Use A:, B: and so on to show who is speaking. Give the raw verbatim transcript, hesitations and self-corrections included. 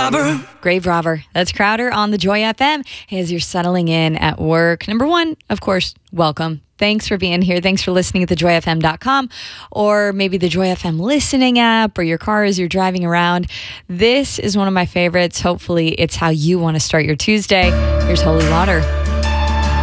A: robber.
B: Grave Robber. That's Crowder on the Joy F M. Hey, as you're settling in at work, number one, of course, welcome. Thanks for being here. Thanks for listening at the joy f m dot com or maybe the Joy F M listening app or your car as you're driving around. This is one of my favorites. Hopefully, it's how you want to start your Tuesday. Here's Holy Water.